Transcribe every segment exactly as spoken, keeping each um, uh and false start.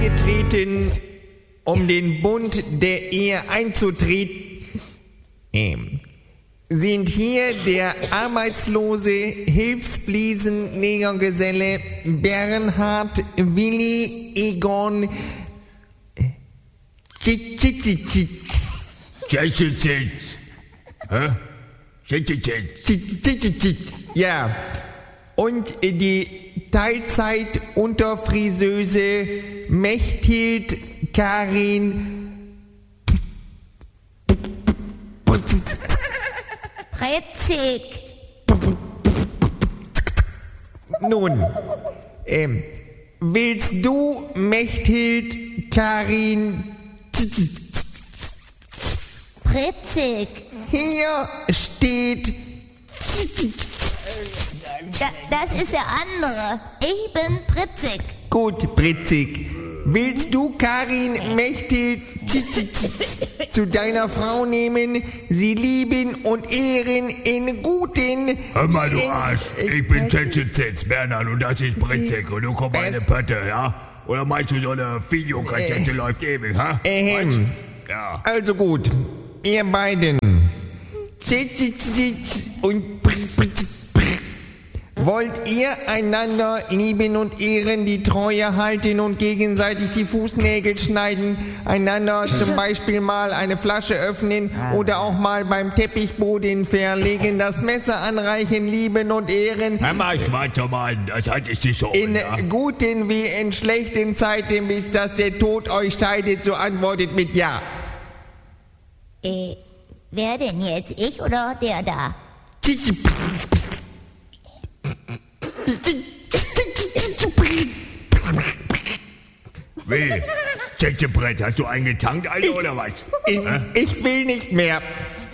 beigetreten, um den Bund der Ehe einzutreten. Ähm, sind hier der arbeitslose Hilfsfliesen-Negergeselle Bernhard Willi Egon Tschitschitschitsch. Tschitschitschitsch. Hä? Tschitschitschitsch. Ja. Und die Teilzeit-Unterfriseuse Mechthild Karin Pretzig. Nun, ähm, willst du Mechthild Karin Pretzig. Hier steht Da, das ist der andere. Ich bin Pritzig. gut, Pritzig. Willst du Karin Mechthild zu deiner Frau nehmen, sie lieben und ehren in guten... Hör mal, du Arsch. Ich bin Tschitschitsch, Bernhard, und das ist Pritzig. Und du kommst eine Pötte, ja? Oder meinst du, so eine Videokassette läuft ewig, ha? Ähm, Ja. also gut, ihr beiden. Und wollt ihr einander lieben und ehren, die Treue halten und gegenseitig die Fußnägel schneiden, einander zum Beispiel mal eine Flasche öffnen oder auch mal beim Teppichboden verlegen, das Messer anreichen, lieben und ehren, Hör mal, schwarzer Mann, das hatte ich dich schon, in ja? guten wie in schlechten Zeiten, bis dass der Tod euch scheidet, so antwortet mit Ja. Äh, wer denn jetzt? Ich oder der da? Wie? Tschitschebrett, hast du eingetankt, Alter, oder was? Ich, ich will nicht mehr.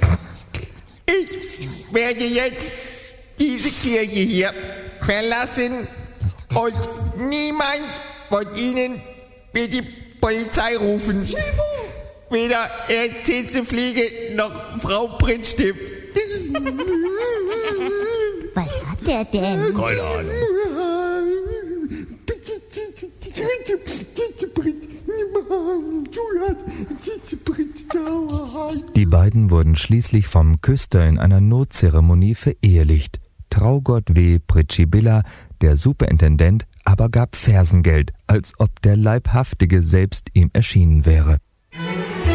Ich werde jetzt diese Kirche hier verlassen und niemand von Ihnen wird die Polizei rufen. Weder Herr Zinzefliege noch Frau Prittstift. Was hat der denn? Keine Ahnung. Die beiden wurden schließlich vom Küster in einer Notzeremonie verehelicht. Traugott W. Pritschibilla, der Superintendent, aber gab Fersengeld, als ob der Leibhaftige selbst ihm erschienen wäre.